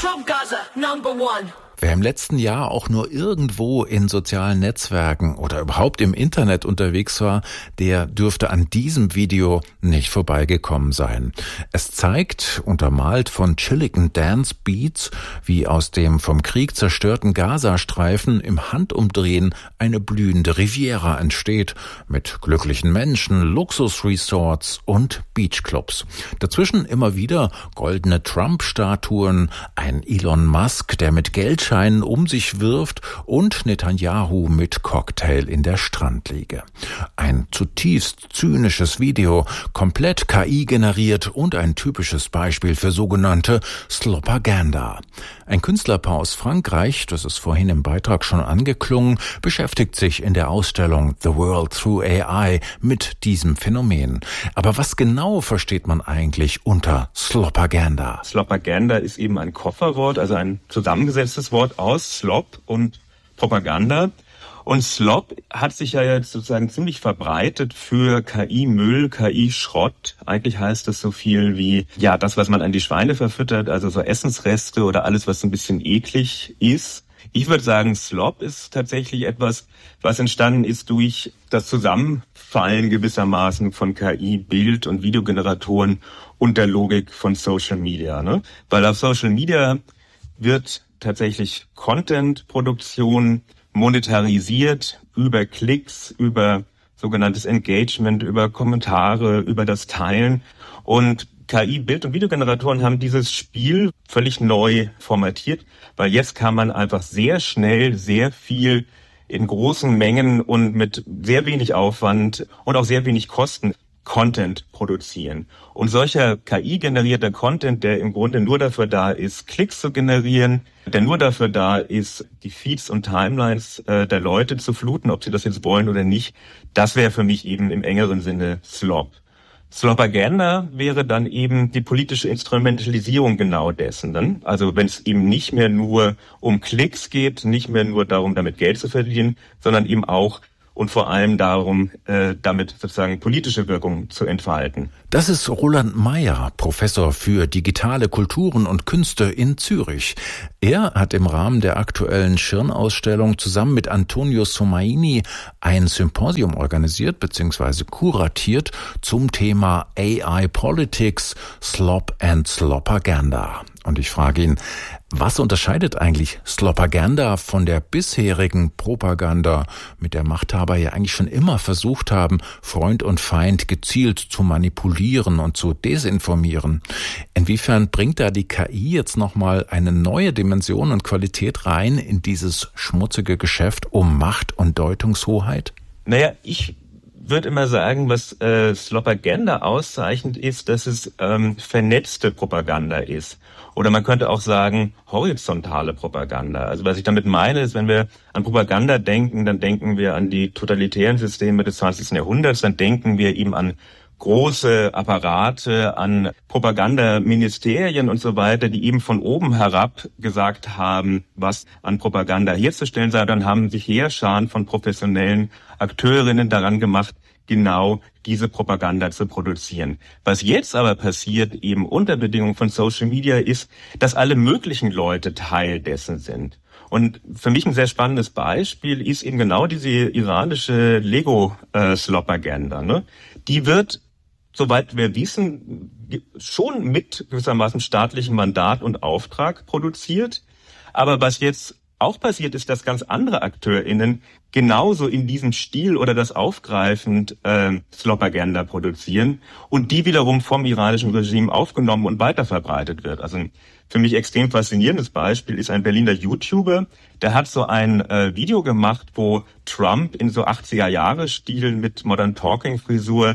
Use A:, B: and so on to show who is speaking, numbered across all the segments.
A: Trump Gaza, #1.
B: Wer im letzten Jahr auch nur irgendwo in sozialen Netzwerken oder überhaupt im Internet unterwegs war, der dürfte an diesem Video nicht vorbeigekommen sein. Es zeigt, untermalt von chilligen Dance Beats, wie aus dem vom Krieg zerstörten Gazastreifen im Handumdrehen eine blühende Riviera entsteht, mit glücklichen Menschen, Luxusresorts und Beachclubs. Dazwischen immer wieder goldene Trump-Statuen, ein Elon Musk, der mit Geldscheinen um sich wirft und Netanyahu mit Cocktail in der Strandliege. Ein zutiefst zynisches Video, komplett KI generiert und ein typisches Beispiel für sogenannte Slopaganda. Ein Künstlerpaar aus Frankreich, das ist vorhin im Beitrag schon angeklungen, beschäftigt sich in der Ausstellung The World Through AI mit diesem Phänomen. Aber was genau versteht man eigentlich unter Slopaganda?
C: Slopaganda ist eben ein Kofferwort, also ein zusammengesetztes Wort aus Slop und Propaganda. Und Slop hat sich ja jetzt sozusagen ziemlich verbreitet für KI-Müll, KI-Schrott. Eigentlich heißt das so viel wie, ja, das, was man an die Schweine verfüttert, also so Essensreste oder alles, was so ein bisschen eklig ist. Ich würde sagen, Slop ist tatsächlich etwas, was entstanden ist durch das Zusammenfallen gewissermaßen von KI, Bild- und Videogeneratoren und der Logik von Social Media, ne? Weil auf Social Media wird tatsächlich Content-Produktion monetarisiert über Klicks, über sogenanntes Engagement, über Kommentare, über das Teilen. Und KI, Bild- und Videogeneratoren haben dieses Spiel völlig neu formatiert, weil jetzt kann man einfach sehr schnell sehr viel in großen Mengen und mit sehr wenig Aufwand und auch sehr wenig Kosten Content produzieren. Und solcher KI-generierter Content, der im Grunde nur dafür da ist, Klicks zu generieren, der nur dafür da ist, die Feeds und Timelines der Leute zu fluten, ob sie das jetzt wollen oder nicht, das wäre für mich eben im engeren Sinne Slop. Slopaganda wäre dann eben die politische Instrumentalisierung genau dessen. Dann. Also wenn es eben nicht mehr nur um Klicks geht, nicht mehr nur darum, damit Geld zu verdienen, sondern eben auch und vor allem darum, damit sozusagen politische Wirkung zu entfalten.
B: Das ist Roland Mayer, Professor für digitale Kulturen und Künste in Zürich. Er hat im Rahmen der aktuellen Schirn-Ausstellung zusammen mit Antonio Somaini ein Symposium organisiert bzw. kuratiert zum Thema AI Politics, Slop and Slopaganda. Und ich frage ihn, was unterscheidet eigentlich Slopaganda von der bisherigen Propaganda, mit der Machthaber ja eigentlich schon immer versucht haben, Freund und Feind gezielt zu manipulieren und zu desinformieren? Inwiefern bringt da die KI jetzt nochmal eine neue Dimension und Qualität rein in dieses schmutzige Geschäft um Macht und Deutungshoheit?
C: Naja, ich würde immer sagen, was Slopaganda auszeichnet, ist, dass es vernetzte Propaganda ist. Oder man könnte auch sagen, horizontale Propaganda. Also was ich damit meine, ist, wenn wir an Propaganda denken, dann denken wir an die totalitären Systeme des 20. Jahrhunderts, dann denken wir eben an große Apparate, an Propagandaministerien und so weiter, die eben von oben herab gesagt haben, was an Propaganda herzustellen sei. Dann haben sich Heerscharen von professionellen Akteurinnen daran gemacht, genau diese Propaganda zu produzieren. Was jetzt aber passiert, eben unter Bedingungen von Social Media, ist, dass alle möglichen Leute Teil dessen sind. Und für mich ein sehr spannendes Beispiel ist eben genau diese iranische Lego-Slopaganda. Ne? Die wird, soweit wir wissen, schon mit gewissermaßen staatlichem Mandat und Auftrag produziert. Aber was jetzt auch passiert ist, dass ganz andere AkteurInnen genauso in diesem Stil oder das aufgreifend Slopaganda produzieren und die wiederum vom iranischen Regime aufgenommen und weiterverbreitet wird. Also ein für mich extrem faszinierendes Beispiel ist ein Berliner YouTuber, der hat so ein Video gemacht, wo Trump in so 80er-Jahre-Stil mit Modern Talking-Frisur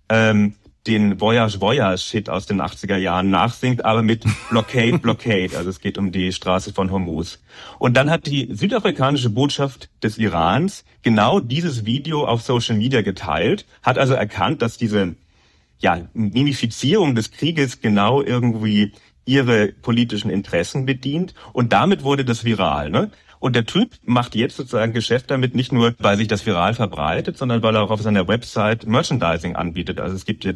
C: den Voyage Voyage Hit aus den 80er Jahren nachsingt, aber mit Blockade, Blockade. Also es geht um die Straße von Hormuz. Und dann hat die südafrikanische Botschaft des Irans genau dieses Video auf Social Media geteilt, hat also erkannt, dass diese Mimifizierung des Krieges genau irgendwie ihre politischen Interessen bedient. Und damit wurde das viral, ne? Und der Typ macht jetzt sozusagen Geschäft damit, nicht nur, weil sich das viral verbreitet, sondern weil er auch auf seiner Website Merchandising anbietet. Also es gibt jetzt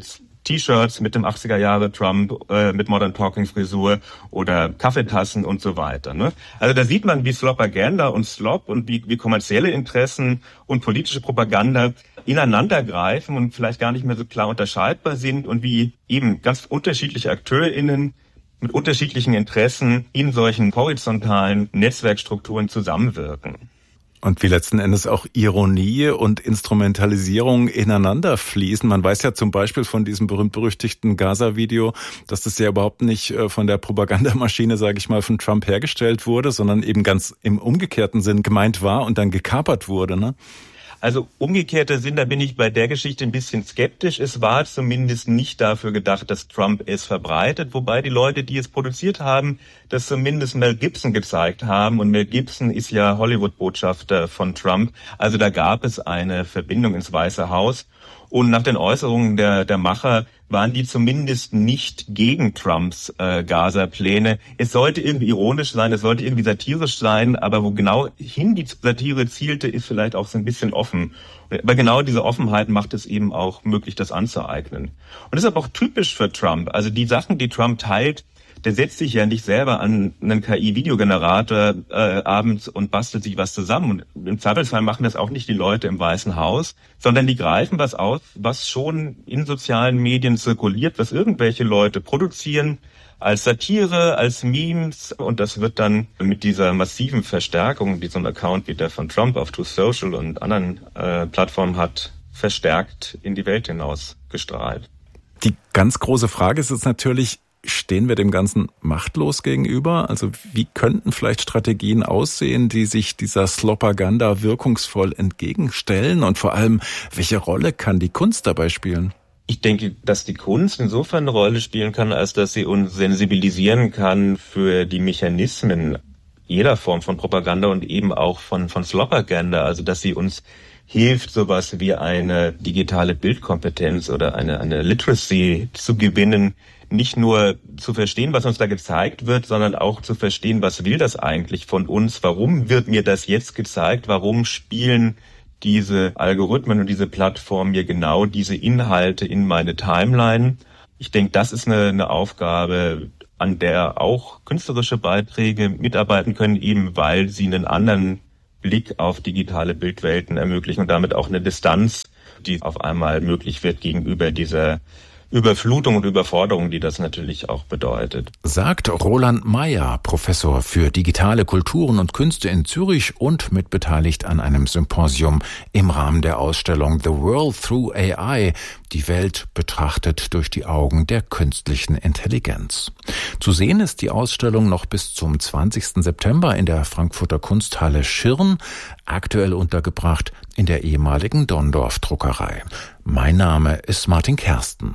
C: T-Shirts mit dem 80er Jahre Trump, mit Modern Talking Frisur oder Kaffeetassen und so weiter. Ne? Also da sieht man, wie Slopaganda und Slop und wie kommerzielle Interessen und politische Propaganda ineinander greifen und vielleicht gar nicht mehr so klar unterscheidbar sind und wie eben ganz unterschiedliche AkteurInnen mit unterschiedlichen Interessen in solchen horizontalen Netzwerkstrukturen zusammenwirken.
B: Und wie letzten Endes auch Ironie und Instrumentalisierung ineinander fließen. Man weiß ja zum Beispiel von diesem berühmt-berüchtigten Gaza-Video, dass das ja überhaupt nicht von der Propagandamaschine, sage ich mal, von Trump hergestellt wurde, sondern eben ganz im umgekehrten Sinn gemeint war und dann gekapert wurde, ne?
C: Also umgekehrter Sinn, da bin ich bei der Geschichte ein bisschen skeptisch. Es war zumindest nicht dafür gedacht, dass Trump es verbreitet, wobei die Leute, die es produziert haben, das zumindest Mel Gibson gezeigt haben. Und Mel Gibson ist ja Hollywood-Botschafter von Trump. Also da gab es eine Verbindung ins Weiße Haus. Und nach den Äußerungen der Macher waren die zumindest nicht gegen Trumps Gaza-Pläne. Es sollte irgendwie ironisch sein, es sollte irgendwie satirisch sein, aber wo genau hin die Satire zielte, ist vielleicht auch so ein bisschen offen. Aber genau diese Offenheit macht es eben auch möglich, das anzueignen. Und das ist aber auch typisch für Trump. Also die Sachen, die Trump teilt, der setzt sich ja nicht selber an einen KI-Videogenerator abends und bastelt sich was zusammen. Und im Zweifelsfall machen das auch nicht die Leute im Weißen Haus, sondern die greifen was aus, was schon in sozialen Medien zirkuliert, was irgendwelche Leute produzieren, als Satire, als Memes. Und das wird dann mit dieser massiven Verstärkung, die so ein Account wie der von Trump auf Truth Social und anderen Plattformen hat, verstärkt in die Welt hinaus gestrahlt.
B: Die ganz große Frage ist jetzt natürlich, stehen wir dem Ganzen machtlos gegenüber? Also wie könnten vielleicht Strategien aussehen, die sich dieser Slopaganda wirkungsvoll entgegenstellen? Und vor allem, welche Rolle kann die Kunst dabei spielen?
C: Ich denke, dass die Kunst insofern eine Rolle spielen kann, als dass sie uns sensibilisieren kann für die Mechanismen jeder Form von Propaganda und eben auch von Slopaganda. Also dass sie uns hilft, sowas wie eine digitale Bildkompetenz oder eine Literacy zu gewinnen, nicht nur zu verstehen, was uns da gezeigt wird, sondern auch zu verstehen, was will das eigentlich von uns? Warum wird mir das jetzt gezeigt? Warum spielen diese Algorithmen und diese Plattformen mir genau diese Inhalte in meine Timeline? Ich denke, das ist eine Aufgabe, an der auch künstlerische Beiträge mitarbeiten können, eben weil sie einen anderen Blick auf digitale Bildwelten ermöglichen und damit auch eine Distanz, die auf einmal möglich wird gegenüber dieser Überflutung und Überforderung, die das natürlich auch bedeutet.
B: Sagt Roland Mayer, Professor für digitale Kulturen und Künste in Zürich und mitbeteiligt an einem Symposium im Rahmen der Ausstellung The World Through AI, die Welt betrachtet durch die Augen der künstlichen Intelligenz. Zu sehen ist die Ausstellung noch bis zum 20. September in der Frankfurter Kunsthalle Schirn, aktuell untergebracht in der ehemaligen Donndorf-Druckerei. Mein Name ist Martin Kersten.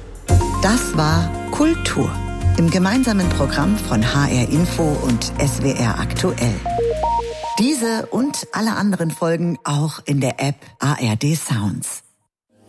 D: Das war Kultur im gemeinsamen Programm von HR Info und SWR Aktuell. Diese und alle anderen Folgen auch in der App ARD Sounds.